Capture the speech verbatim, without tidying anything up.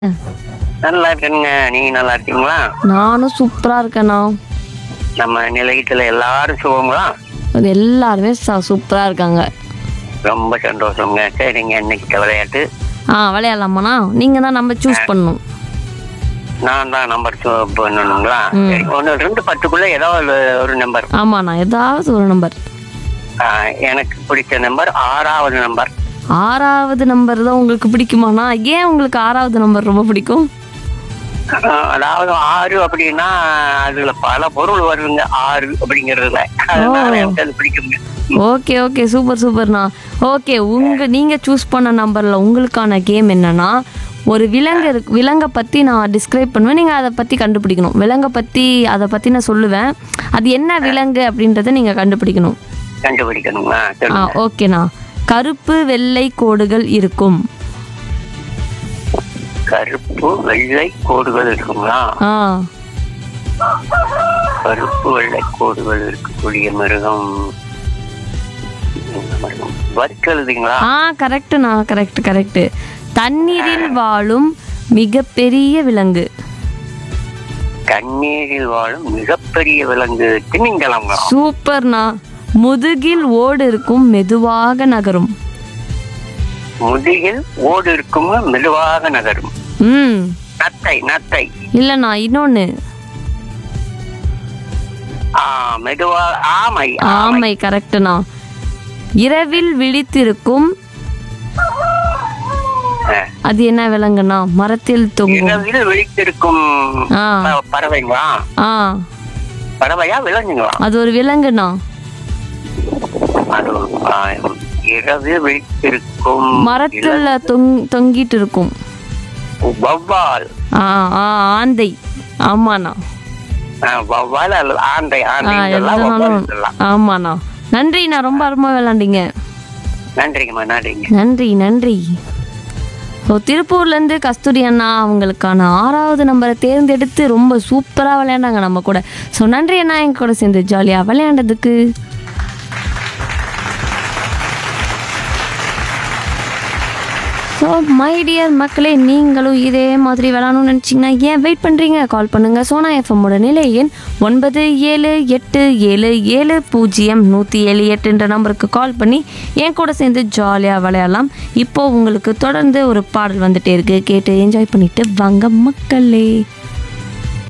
நல்லா இருக்கேனுங்க. நீங்க நல்லா இருக்கீங்களா? நானும் சூப்பரா இருக்கேண்ணா. நம்ம நிலையத்துல எல்லாரும் சுகங்களா? அது எல்லாருமே ச- சூப்பரா இருக்காங்க. ரொம்ப சந்தோஷங்க. சரிங்க, இன்னைக்கு விளையாட்டு ஆ விளையாடலாமாண்ணா? நீங்க தான் நம்ம சூஸ் பண்ணணும். நான் தான் நம்பர் பண்ணணுங்களா? சரி, ஒன்று ரெண்டு பத்துக்குள்ள ஏதாவது ஒரு நம்பர். ஆமாண்ணா, ஏதாவது ஒரு நம்பர். எனக்கு பிடிச்ச நம்பர் ஆறாவது நம்பர். ஆறாவது நம்பர் தான் உங்களுக்கு பிடிக்குமாண்ணா? ஏன் உங்களுக்கு ஆறாவது நம்பர் ரொம்ப பிடிக்கும்? ஆஹ், அதாவது ஆறு அப்படின்னா அதுல பல பொருள் வருதுங்க ஆறு அப்படிங்கறதுல. அதனால எனக்கு அது பிடிக்குங்க. ஓகே ஓகே, சூப்பர் சூப்பர்ண்ணா. ஓகே, உங்க நீங்க சூஸ் பண்ண நம்பர்ல உங்களுக்கான கேம் என்னன்னா, ஒரு விலங்கு இருக்கு, விலங்கை பத்தி நான் டிஸ்கிரைப் பண்ணுவேன், நீங்க அதை பத்தி கண்டுபிடிக்கணும். விலங்கை பத்தி அதை பத்தி நான் சொல்லுவேன், அது என்ன விலங்கு அப்படின்றத நீங்க கண்டுபிடிக்கணும். கண்டுபிடிக்கணுங்களா? ஆ சொல்லுங்க. ஓகேண்ணா. கருப்பு வெள்ளை கோடுகள் இருக்கும். கருப்பு வெள்ளை கோடுகள் இருக்குங்களா? ஆ கருப்பு வெள்ளை கோடுகள் இருக்கக்கூடிய மிருகம் என்ன மிருகம்? வர்க்கெழுதுங்களா? ஆ கரெக்டுண்ணா, கரெக்ட் கரெக்ட். தண்ணீரில் வாழும் மிகப்பெரிய விலங்கு. கண்ணீரில் வாழும் மிகப்பெரிய விலங்கு திமிங்கலங்க. சூப்பர்ண்ணா. முதுகில் ஓடு இருக்கும், மெதுவாக நகரும். முதுகில் ஓடு இருக்கும், மெதுவாக நகரும். ம் நத்தை. நத்தை. இல்லைண்ணா, இன்னொன்று. ஆ மெதுவா ஆமை. ஆமை கரெக்டுண்ணா. இரவில் விழித்திருக்கும், அது என்ன விலங்குண்ணா? மரத்தில் தொங்கும். இரவில் விழித்திருக்கும் ஆ ப- பறவைங்களா? ஆ பறவையா விலங்குங்களா? அது ஒரு விலங்குண்ணா. அது ஆ, இரவில் விழித்திருக்கும் மரத்துல தொங் தொங்கிட்டு இருக்கும். வவ்வால். ஆ ஆ ஆந்தை. ஆமாண்ணா. ஆ, வவ்வால் அல்லது ஆந்தை. ஆ ஆந்தை சொல்லலாம், வவ்வால் எதுனாலும் சொல்லலாம். ஆமாண்ணா. நன்றிண்ணா, ரொம்ப அருமையாக விளாண்டீங்க. நன்றிங்கம்மா, நன்றிங்க. நன்றி நன்றி. ஸோ திருப்பூர்லேருந்து கஸ்தூரி அண்ணா அவங்களுக்கான ஆறாவது நம்பரை தேர்ந்தெடுத்து ரொம்ப சூப்பராக விளையாண்டாங்க நம்ம கூட. ஸோ நன்றி அண்ணா, எங்க கூட சேர்ந்து ஜாலியாக விளையாண்டதுக்கு. ஸோ மை டியர் மக்களே, நீங்களும் இதே மாதிரி விளாடணும்னு நினச்சிங்கன்னா ஏன் வெயிட் பண்ணுறீங்க? கால் பண்ணுங்கள். சோனா எஃப்எம்மோட நிலை எண் ஒன்பது ஏழு எட்டு ஏழு ஏழு பூஜ்ஜியம் நூற்றி ஏழு எட்டுன்ற நம்பருக்கு கால் பண்ணி என் கூட சேர்ந்து ஜாலியாக விளையாடலாம். இப்போது உங்களுக்கு தொடர்ந்து ஒரு பாடல் வந்துட்டே இருக்குது, கேட்டு என்ஜாய் பண்ணிட்டு வாங்க மக்களே.